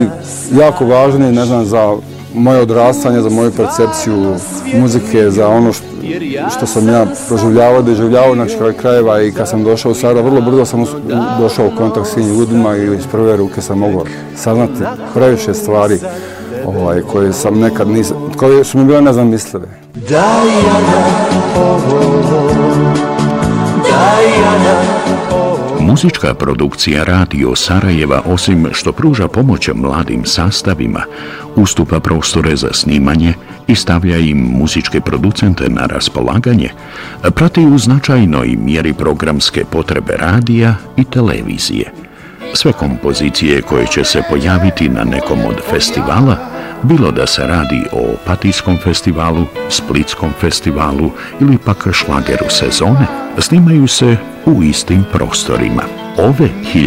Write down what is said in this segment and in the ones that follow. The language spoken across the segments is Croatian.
Jako važni, ne znam, za moje odrastanje, za moju percepciju muzike, za ono što sam ja doživljavao, znači krajeva, i kad sam došao u Sarajevo, vrlo brzo sam došao u kontakt s tim ljudima i iz prve ruke sam mogao saznati previše stvari koje sam nekad koje su mi bile nezamislive. Muzička produkcija Radio Sarajeva, osim što pruža pomoć mladim sastavima, ustupa prostore za snimanje i stavlja im muzičke producente na raspolaganje, prati u značajnoj mjeri programske potrebe radija i televizije. Sve kompozicije koje će se pojaviti na nekom od festivala, bilo da se radi o Opatijskom festivalu, Splitskom festivalu ili pak šlageru sezone, snimaju se u istim prostorima. Ove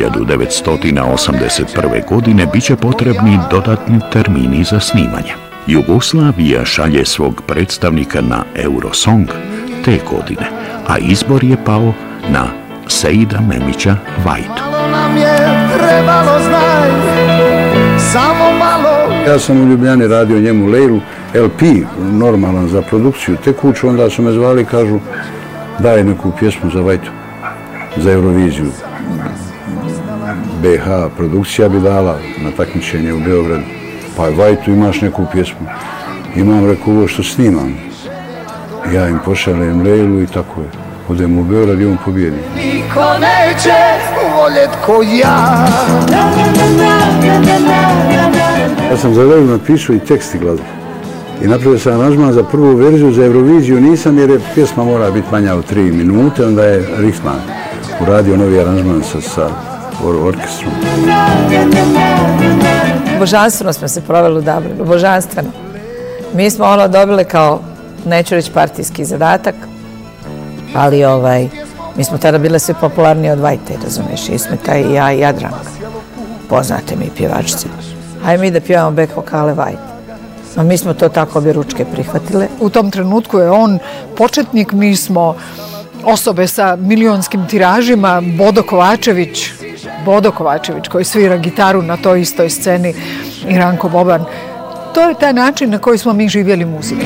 1981. godine bit će potrebni dodatni termini za snimanje. Jugoslavija šalje svog predstavnika na Eurosong te godine, a izbor je pao na Seida Memića Vajtu. Ja sam u Ljubljani radio njemu Lejlu, LP, normalan za produkciju, tekuću, onda su me zvali i kažu daj neku pjesmu za Vajtu, za Euroviziju. BH produkcija bi dala na takmičenje u Beogradu, pa Vajtu imaš neku pjesmu. Imam, rekao, ovo što snimam. Ja im pošaljem Lejlu i tako je. Odem u Beograd i on pobjedi. Niko neće voljet ko ja. Ja sam za Lejlu napisao i tekst i glazbu. I napravio sam aranžman za prvu verziju, za Euroviziju nisam, jer je pjesma mora biti manja od 3 minute, onda je Richtman uradio novi aranžman sa orkestrom. Božanstveno smo se proveli u Dublinu, božanstveno. Mi smo dobili kao, neću reći partijski zadatak, ali mi smo tada bile sve popularnije od Vajte, razumiješ, Ismeta i ja i Jadranka. Poznate mi pjevačice. Hajde mi da pjevamo back vokale Vajte. A mi smo to tako obje ručke prihvatile. U tom trenutku je on početnik, mi smo osobe sa milionskim tiražima, Bodo Kovačević koji svira gitaru na toj istoj sceni i Ranko Boban. To je taj način na koji smo mi živjeli muziku.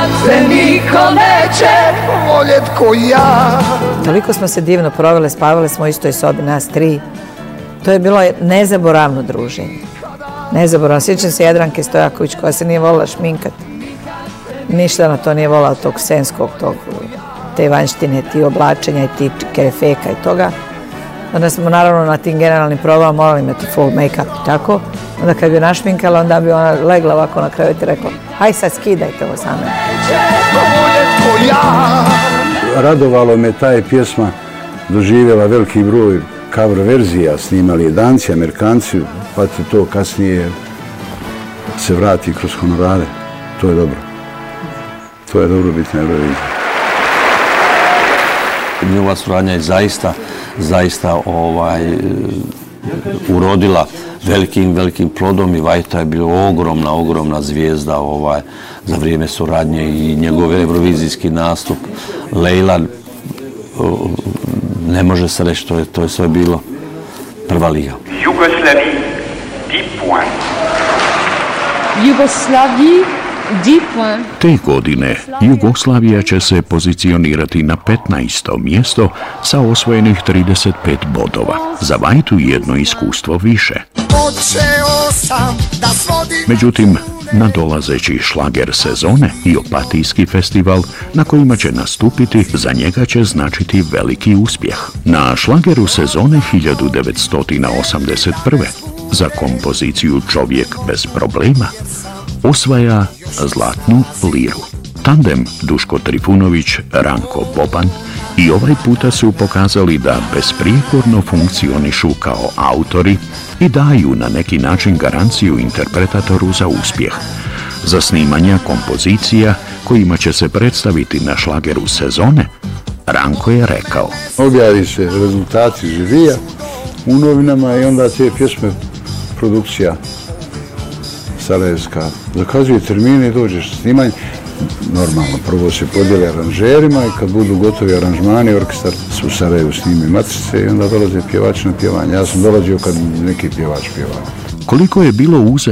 Toliko smo se divno provele, spavale smo u istoj sobi, nas 3. To je bilo nezaboravno druženje. Nezaboravno. Sjećam se Jadranke Stojaković koja se nije volila šminkat. Ništa na to nije volila tog scenskog, te vanjštine, ti oblačenja i ti kefeka i toga. Onda smo naravno na tim generalnim probama morali imati full make-up i tako. Onda kad bi našminkala, onda bi ona legla ovako na krevet i rekla haj sad skidajte ovo sa mene. Radovalo me ta je pjesma doživjela veliki broj cover verzija, snimali je Danci, Amerikanci, pa to kasnije se vrati kroz honorare. To je dobro. To je dobro biti na Euroviziji. Njegova suradnja je zaista urodila velikim plodom i Vajta je bio ogromna zvijezda za vrijeme suradnje i njegov eurovizijski nastup. Lejla, ne može se reći, to je sve bilo prva liga. Jugoslaviji, 10 points. Jugoslaviji, 10 points. Te godine Jugoslavija će se pozicionirati na 15. mjesto sa osvojenih 35 bodova. Za Vajtu jedno iskustvo više. Međutim, nadolazeći šlager sezone i Opatijski festival na kojima će nastupiti, za njega će značiti veliki uspjeh. Na šlageru sezone 1981. za kompoziciju Čovjek bez problema osvaja Zlatnu liru. Tandem Duško Trifunović, Ranko Boban i ovaj puta su pokazali da besprijekorno funkcionišu kao autori i daju na neki način garanciju interpretatoru za uspjeh. Za snimanja kompozicija kojima će se predstaviti na šlageru sezone, Ranko je rekao: objavi se rezultati živija u novinama i onda te pjesme produkcija sarajevska zakazuje termine i dođeš snimanje. Normalno, prvo se podijeli aranžerima i kad budu gotovi aranžmani, orkestar u Sarajevu snimi matrice i onda dolaze pjevači na pjevanje. Ja sam dolazio kad neki pjevač pjeva. Koliko je bilo